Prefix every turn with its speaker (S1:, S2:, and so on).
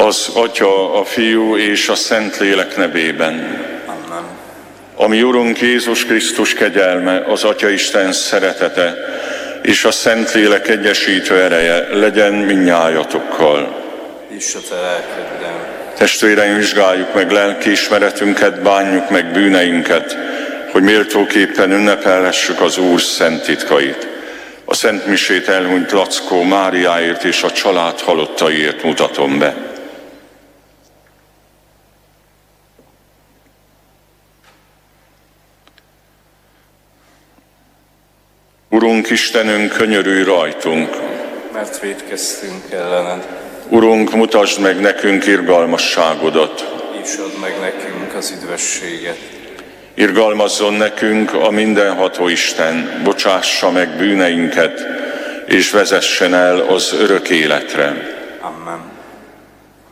S1: Az Atya, a Fiú és a Szentlélek nevében.
S2: Amen.
S1: A mi Urunk Jézus Krisztus kegyelme, az Atyaisten szeretete és a Szentlélek egyesítő ereje legyen mindnyájatokkal.
S2: És a te lelkeddel.
S1: Testvéreim, vizsgáljuk meg lelkiismeretünket, bánjuk meg bűneinket, hogy méltóképpen ünnepelhessük az Úr szent titkait. A Szent Misét elhunyt Lackó Máriáért és a család halottaiért mutatom be. Urunk Istenünk, könyörülj rajtunk!
S2: Mert vétkeztünk ellened.
S1: Urunk, mutasd meg nekünk irgalmasságodat!
S2: És add meg nekünk az üdvösséget.
S1: Irgalmazzon nekünk a mindenható Isten, bocsássa meg bűneinket, és vezessen el az örök életre.
S2: Amen.